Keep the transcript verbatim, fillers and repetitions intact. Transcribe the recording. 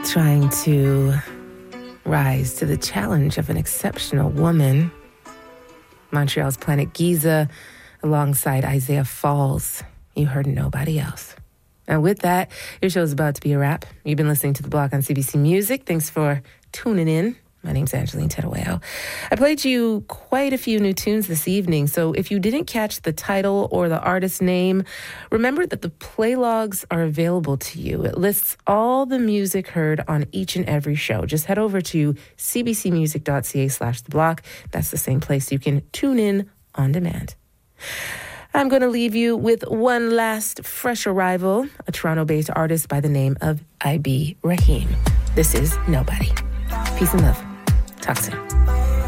trying to rise to the challenge of an exceptional woman. Montreal's Planet Giza alongside Isaiah Falls. You heard Nobody Else. And with that, your show is about to be a wrap. You've been listening to The Block on C B C Music. Thanks for tuning in. My name's Angeline Terueo. I played you quite a few new tunes this evening, so if you didn't catch the title or the artist name, remember that the play logs are available to you. It lists all the music heard on each and every show. Just head over to cbcmusic.ca slash the block. That's the same place you can tune in on demand. I'm going to leave you with one last fresh arrival, a Toronto-based artist by the name of I B Rahim. This is Nobody. Peace and love. Talk soon.